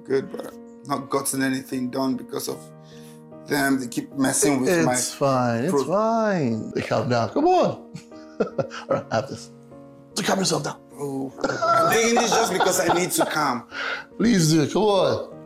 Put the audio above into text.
good, but not gotten anything done because of them. They keep messing with my... It's fine. It's fine. Calm down. Come on. All right, have this. So calm yourself down. Oh, I'm taking this just because I need to calm. Please do. Come on.